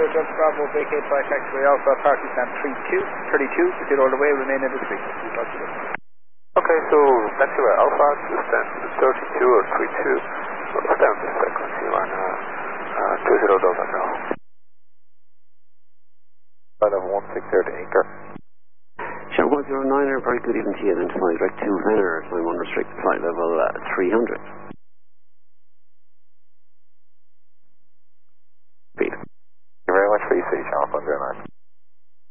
Delta Bravo, vacate by taxiway Alpha, party stand 32, proceed all the way, remain in the street. Okay, so taxiway Alpha to stand 32 or 32, stay on this frequency on 20 Delta Bravo. Flight level 160 to anchor. Shell 109er, very good evening to you, identify direct to Venner, time unrestricted, flight level 300.